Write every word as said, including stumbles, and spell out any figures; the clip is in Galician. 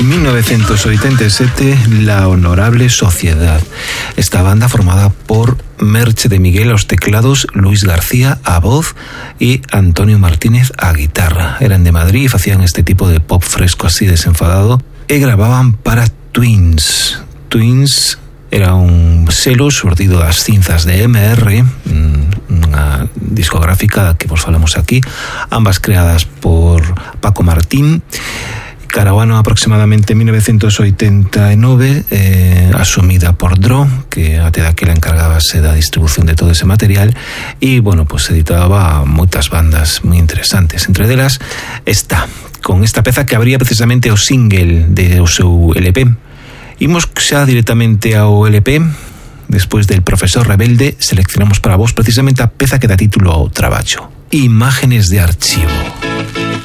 mil novecientos ochenta y siete, La Honorable Sociedad. Esta banda formada por Merche de Miguel a los teclados, Luis García a voz y Antonio Martínez a guitarra. Eran de Madrid y hacían este tipo de pop fresco así desenfadado y grababan para Twins. Twins era un selo sortido das cinzas de M R, unha discográfica que vos falamos aquí, ambas creadas por Paco Martín. Cara ao ano aproximadamente mil novecientos oitenta e nove, eh, asumida por Dro, que até daquela encargábase da distribución de todo ese material, e, bueno, pues editaba moitas bandas moi interesantes. Entre delas, esta, con esta peza que abría precisamente o single de o seu L P. Imos xa directamente ao L P. Despois del Profesor Rebelde, seleccionamos para vos precisamente a peza que dá título ao traballo: Imágenes de archivo.